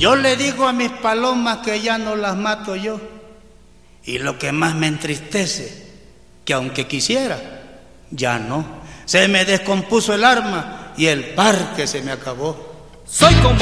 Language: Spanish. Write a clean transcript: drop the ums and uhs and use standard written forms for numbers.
Yo le digo a mis palomas que ya no las mato yo. Y lo que más me entristece, que aunque quisiera, ya no. Se me descompuso el arma y el parque se me acabó. Soy como